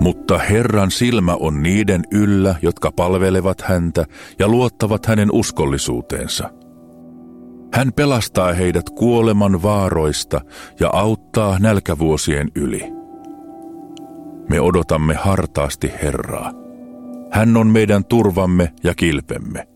Mutta Herran silmä on niiden yllä, jotka palvelevat häntä ja luottavat hänen uskollisuuteensa. Hän pelastaa heidät kuoleman vaaroista ja auttaa nälkävuosien yli. Me odotamme hartaasti Herraa. Hän on meidän turvamme ja kilpemme.